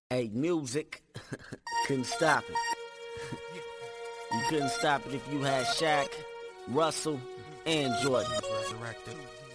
Hey, music couldn't stop it. You couldn't stop it if you had Shaq, Russell, and Jordan. Resurrected.